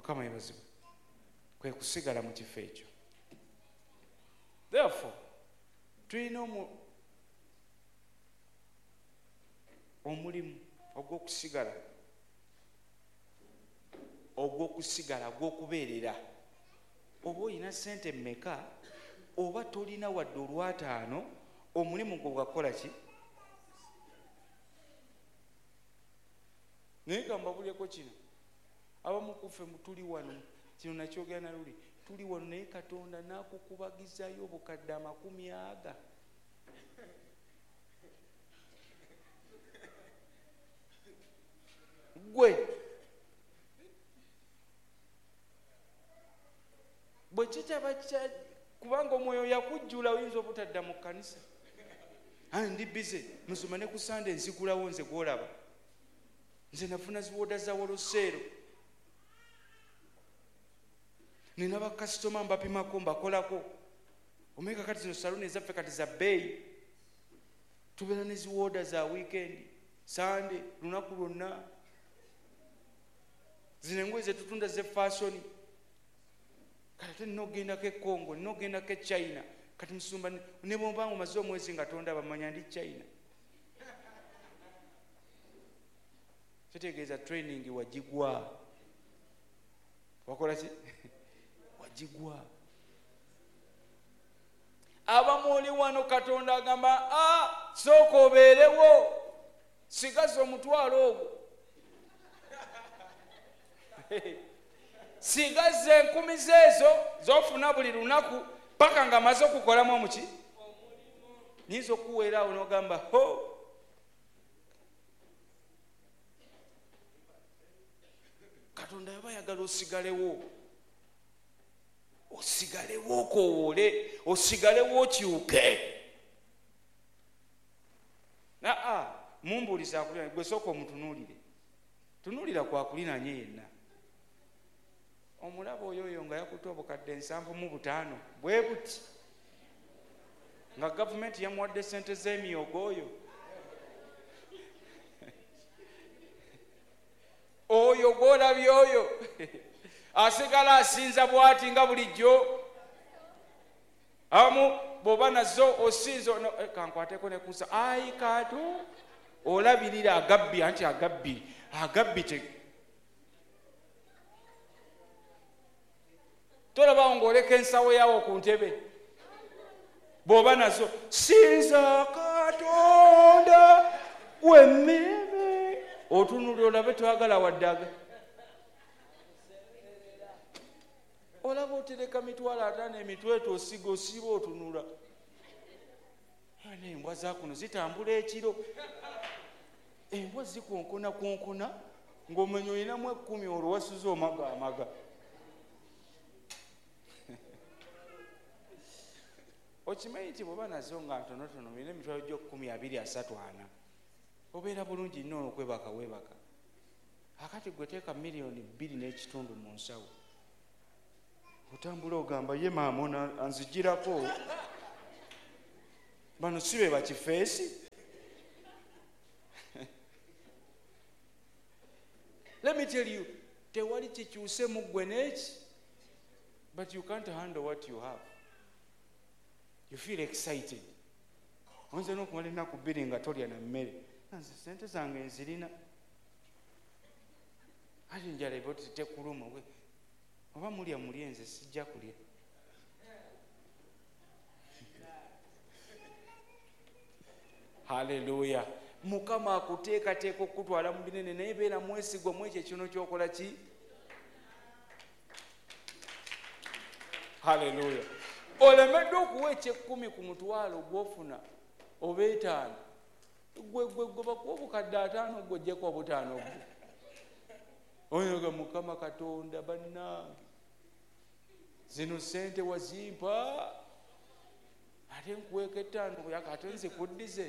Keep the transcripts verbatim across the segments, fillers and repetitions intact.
Mukama yebazibwe kwe kusigala mu kifo ekyo. Therefore tulina omulimu ogw'okusigala ogw'okusigala gw'okubeerera. Oba olina ssente mmeka oba tolina wadde olwataano, omulimu gwo gwakola ki? Naye nga mbabuleko kino, abamu kuffe tuli wano, kino nakyogera na luli, tuli wano naye Katonda n'akukubagizayo obukadde amakumi aga. Gwe bwe kitaba kya kubanga omwoyo yakujjula oyinza obutadda mu kkanisa. Ani ndi bize musoma ne ku Sande nzigulawo nze gwolaba. Nze nafuna ziwoda za Woloseero. Nina bakasitoma mbapimako mbakolako. Omeka kati zino saluni ezaffe kati za bbeeyi. Tubeera ne ziwoda za weekend, Sande, lunaku lwonna. Zino engoye ze tutunda ze fashion. Kati nina ogendako e Congo, nina ogendako e China. Kati musumba ne bw'oba omaze omwezi nga tonda bamanya ndi China. Kitegeeza training wagigwa. Wakola ki? Wagigwa. Abamu oli wano Katonda agamba, ah, sooka obeerewo, sigaza omutwalo ogwo. Sigaza enkumi zeezo z'ofuna buli lunaku paka nga maze okukolamu omuki nyinza okuweera awo n'ogamba ho. Katonda yaba ayagala osigalewo, osigalewo okowoole, osigalewo okyuke. Aa mumbuuliza akulina, gwe sooka omutunuulire, tunuulira kwakulinanye yenna. Omulaba oyo oyo nga yakutte obukadde nsanvu mu butaano bwe buti, nga gavumenti yamuwadde ssente z'emiyogo oyo. Oyo gw'olabye oyo asigala asinza bw'ati nga bulijjo. Amu bw'oba nazo osinza no, eh, kankwateko ne kusa ayi kato olabirira agabbi, anti agabbi agabbi te tolaba ng'oleka ensawo yawo ku ntebe. Bw'oba nazo sinza Katonda wemmeme, otunulira olabe twagala waddaga. Olaba otereka mitwalo ataano emitweto osiga osiba otunula. Ane embwa zakuno zitambula ekiro. Embwa zikonkona konkona ng'omenya olinamu ekkumi olwo wasuza omaga amaga. Okimanyi nti bw'oba nazo nga ntonotono olina emitwalo gy'okkumi abiri asatu ana, obeera bulungi nnyo okwebaka weebaka. Akati gwe teeka miliyoni bbiri n'ekitundu mu nsawo, otambula ogamba ye maama anzigirako, bano si be bakifeesi. Let me tell you, tewali kikyuse mu ggwe n'eki, but you can't handle what you have. You feel excited. Onze n'okumala ennaku bbiri nga tolya na mmere. Nze ssente zange nzirina. Ate njala eba oti tekuluma. Oba mulya mulye, nze sijja kulya. Hallelujah. Mukama akuteekateeka okutwala mu binene naye beera mwesigwa mu ekyo kino ky'okola ki? Hallelujah. Olemedde okuwa eky'ekkumi ku mutwalo gw'ofuna oba etaano, gwe gwe gwe bakuwa obukadde ataano gwe ojjeko obutaano bwo. Oyoga Mukama Katonda bannange, zino ssente wazimpa ate nkuweeka ettaano yaka ate nzikuddize.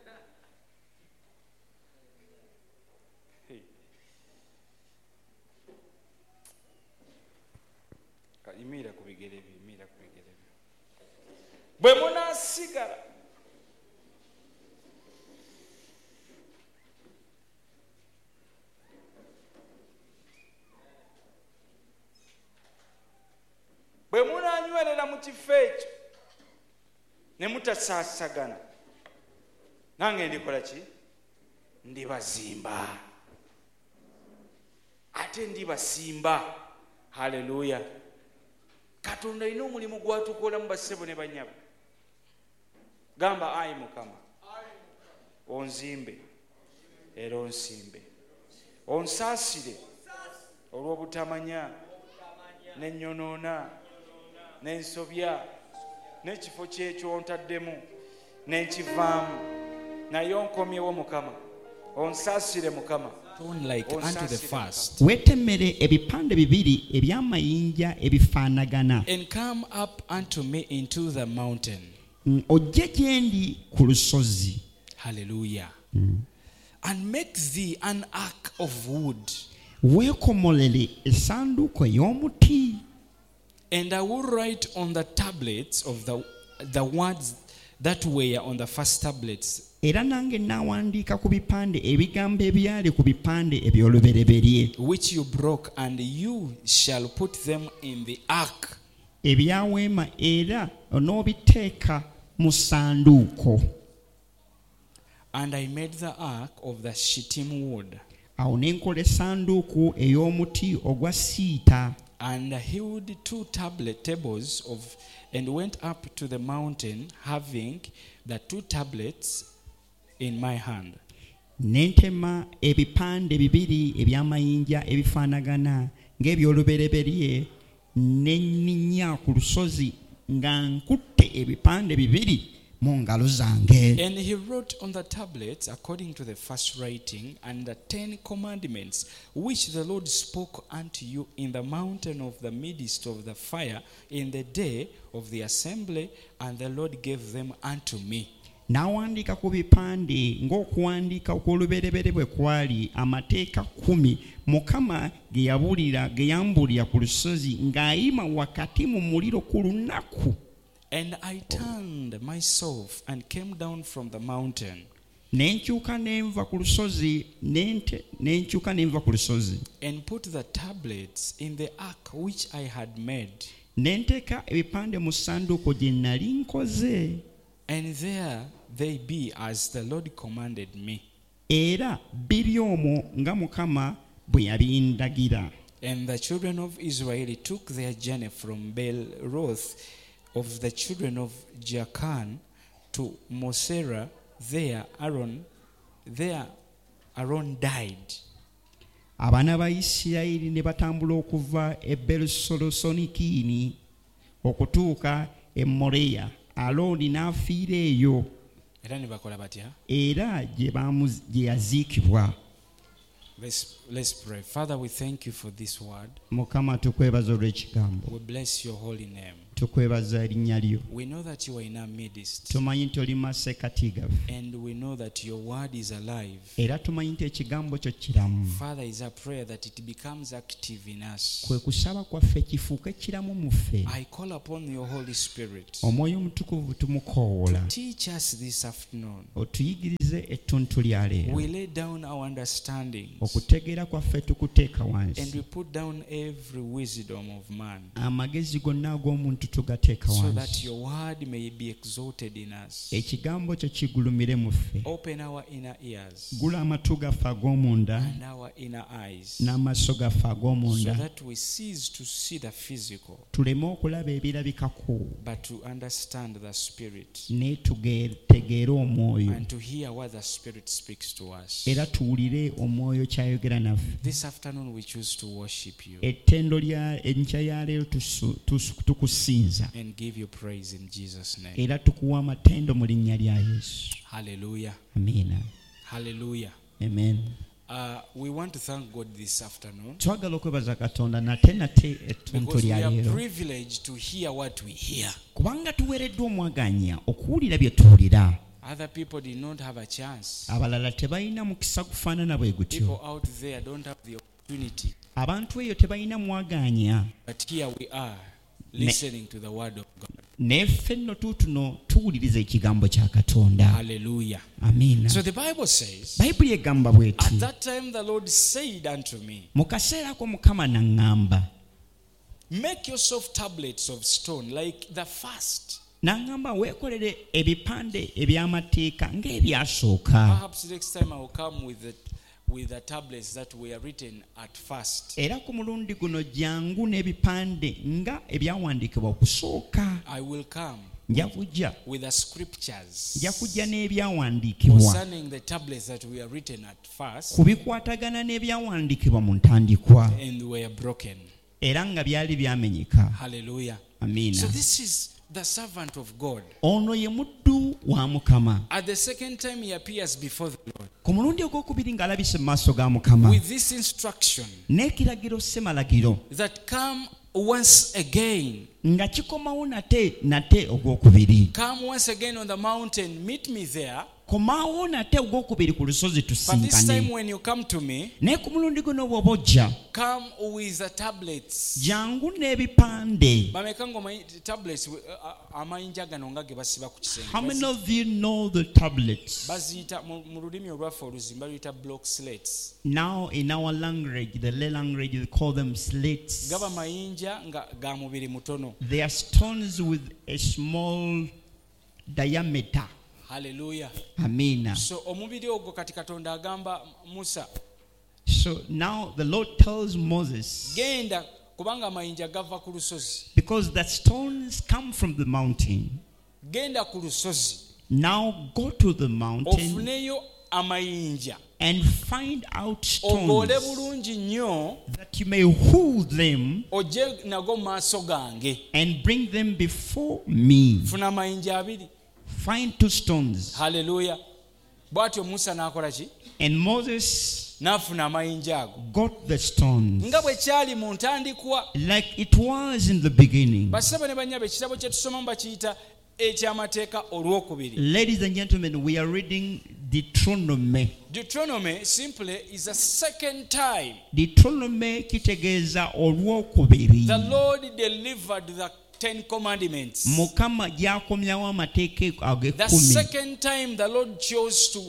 Yimiira ku bigere bye, yimiira ku bigere bye. Bwe munaasigala mubeerera mu kifo ekyo ne mutasaasagana, nange ndikola ki? Ndibazimba, ate ndibasimba. Haleluya. Katonda alina omulimu gwatukola mu bassebo ne banyabo. Gamba ayi Mukama, onzimbe era onsimbe, onsaasire olw'obutamanya n'ennyonoona n'ensobya n'ekifo kyekyo ontaddemu n'enkivaamu, naye onkomyewo Mukama, onsaasire Mukama. Like unto the first, wetemere ebipande bibiri ebyamayinja ebifaanagana, and come up unto me into the mountain. Ojje gye ndi ku lusozi. Hallelujah. And make thee an ark of wood. Weekomolere essanduuko ey'omuti. And I will write on the tablets of the the words that were on the first tablets. Era nange naawandiika ku bipande ebigambo ebyali ku bipande eby'olubereberye, which you broke, and you shall put them in the ark. Ebyaweema era onoobiteeka mu ssanduuko. And I made the ark of the shittim wood. Awo ne nkola essanduuko ey'omuti ogwa siita. And I hewed two tablet tables of, and went up to the mountain, having the two tablets in my hand. Nentema ebipande bibiri ebyamayinja ebifaanagana ng'ebyolubereberye, ne nninnya ku lusozi nga nkutte ebipande bibiri mu ngalo zange. And he wrote on the tablets according to the first writing, and the ten commandments which the Lord spoke unto you in the mountain of the midst of the fire in the day of the assembly, and the Lord gave them unto me. N'awandiika ku bipande ng'okuwandiika okw'olubereberye bwe kwali, amateeka kumi Mukama ge yabuulira ge yambuulira ku lusozi ng'ayima wakati mu muliro ku lunaku. And I turned myself and came down from the mountain. Nenkyuka nenva ku lusozi nente nenkyuka nenva ku lusozi. And put the tablets in the ark which I had made. Nenteeka ebipande mu ssanduuko gye nnali nkoze. And there they be as the Lord commanded me. Era biri omwo nga Mukama bwe yabindagira. And the children of Israel took their journey from Beeroth of the children of Jaakan to Mosera. There Aaron, there Aaron died. Abaana ba Isirayiri ne batambula okuva e Berusolosonikiini okutuuka e Moreya. Alooni n'afiira eyo. Era ne bakola batya? Era gye yaziikibwa. Let's, let's pray. Father, we thank you for this word. Mukama tukwebaza olw'ekigambo. We bless your holy name. Tukwebaza erinnya lyo. We know that you are in our midst. Tumanyi nti oli masekkati gaffe. And we know that your word is alive. Era tumanyi nti ekigambo kyo kiramu. Father, is a prayer that it becomes active in us. Kwe kusaba kwaffe kifuuke kiramu mu ffe. I call upon your Holy Spirit. Omwoyo omutukuvu tumukoowoola. Teach us this afternoon. Otuyigirize ettuntu lya leero. We lay down our understanding. Okutegeera kwaffe tukuteeka wansi. And we put down every wisdom of man. Amagezi gonna ag'omuntu tugateeka wansi. So that your word may be exalted in us. Ekigambo kyo kigulumire mu ffe. Open our inner ears. Gula amatu gaffe ag'omunda. And our inner eyes. N'amaaso gaffe ag'omunda. So that we cease to see the physical. Tuleme okulaba ebirabikako. But to understand the spirit. Ne tugeere omwoyo. And to hear what the spirit speaks to us. Era tuwulire omwoyo kyayogera naffe. This afternoon we choose to worship you. Ettendo lya enkya ya leero tukusinza. And give you praise in Jesus' name. Era tukuwa amatendo mu linnya lya Yesu. Hallelujah. Amina. Hallelujah. Amen. Uh, we want to thank God this afternoon. Twagala okwebaza Katonda nate nate ettuntu lya leero. Because we are privileged to hear what we hear. Kubanga tuweereddwa omwaganya okuwulira bye tuwulira. Other people did not have a chance. Abalala tebalina mukisa kufaanana bwe gutyo. People out there don't have the opportunity. Abantu eyo tebalina mwaganya. But here we are listening to the word of God. Neffe nno tuutuno tuwuliriza ekigambo kya Katonda. Hallelujah. Amina. So the Bible says, Bayibuli egamba bw'eti. at that time the Lord said unto me, mu kaseera ako Mukama n'aŋŋamba, make yourself tablets of stone like the first. N'agamba weekolere ebipande eby'amateeka ng'ebyasooka. Perhaps next time I will come with the with the tablets that were written at first. Era ku mulundi guno jangu n'ebipande nga ebyawandiikibwa okusooka. I will come nja kujja with the scriptures nja kujja n'ebyawandiikibwa concerning the tablets that were written at first ku bikwatagana n'ebyawandiikibwa mu ntandikwa and were broken. era nga byali byamenyeka. Hallelujah. Amiina. So this is the servant of God. Ono ye muddu wa Mukama. At the second time he appears before the Lord Ku mulundi ogwokubiri ng'alabise mu maaso ga Mukama with this instruction n'ekiragiro ssemalagiro that come once again. nga kikomawo nate nate ogwokubiri. Come once again on the mountain, meet me there. Komaawo nate ogwokubiri ku lusozi But this time tusinkane. when you come to me, Naye ku mulundi guno bw'oba ojja come with the tablets. jangu n'ebipande. Bameka ng'omanyi tablets uh, uh, amayinja gano nga ge basiba ku How kisenge. many Bazi- of you know the tablets? Baziyita mu mu lulimi olwaffe oluzimba luyita block slates. Now in our language, the lay language, we call them slates. Gaba mayinja nga ga mubiri mutono. They are stones with a small diameter. Hallelujah. Amina. So omubiri ogwo kati Katonda agamba Musa, So now the Lord tells Moses, genda kubanga amayinja gava ku lusozi. because the stones come from the mountain, Genda ku lusozi now go to the mountain ofuneyo amayinja and find out ogoole stones bulungi nnyo that you may hold them ojje nago mu maaso gange. and bring them before me. Funa amayinja abiri. Find two stones. Hallelujah. Bw'atyo Musa n'akola ki? And Moses N'afuna amayinja ago got the stones nga bwe kyali mu ntandikwa. like it was in the beginning. Basebo ne bannyabo ekitabo kye tusomamu bakiyita eky'amateeka olwokubiri. Ladies and gentlemen, we are reading Deuteronomy. Deuteronomy simply is the second time Deuteronomy kitegeeza olwokubiri. the Lord delivered the Ten Commandments. Mukama gyakomyawo amateeka The ag'ekkumi. second time the Lord chose to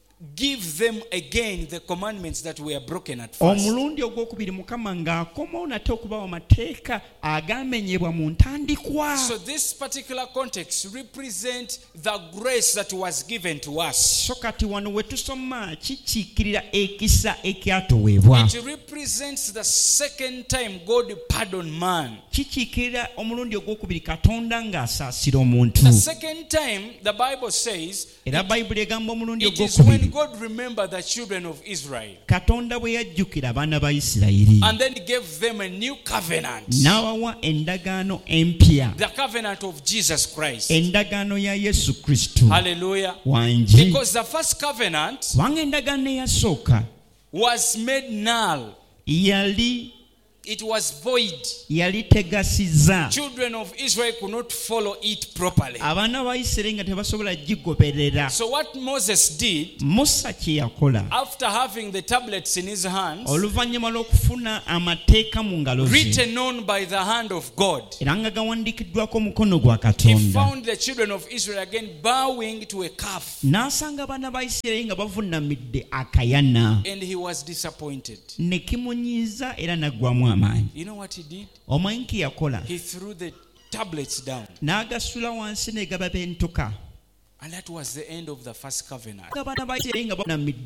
give them again the commandments that were broken at first. Omulundi ogwokubiri Mukama ng'akomawo nate okubawa amateeka agamenyebwa mu ntandikwa. So this particular context represents the grace that was given to us. So kati wano we tusoma kikiikirira ekisa ekyatuweebwa. It represents the second time God pardoned man. Kikiikirira omulundi ogwokubiri Katonda ng'asaasira omuntu. The second time the Bible says Era Bayibuli egamba omulundi it is when ogwokubiri God remembered the children of Israel Katonda bwe yajjukira abaana ba Isirayiri and then gave them a new covenant. n'abawa endagaano empya, The covenant of Jesus Christ. endagaano ya Yesu Kristo Hallelujah. wangi. Because the first covenant Kubanga endagaano eyasooka was made null. yali It was void. yali tegasiza. Children of Israel could not follow it properly. Abaana ba Isirayiri nga tebasobola gigoberera. So what Moses did, Musa kye yakola after having the tablets in his hands, oluvannyuma lw'okufuna amateeka mu ngalo ze written on by the hand of God, era nga gawandiikiddwako omukono gwa he Katonda, found the children of Israel again bowing to a calf, n'asanga abaana ba Isirayiri nga bavuunamidde akayana, and he was disappointed. ne kimunyiiza era n'aggwamu amaanyi. You know what he did? Omanyi ki yakola? He threw the tablets down, N'agasula wansi ne gaba bentuka. and that was the end of the first covenant. Abaana ba Isirayiri nga bavuunamidde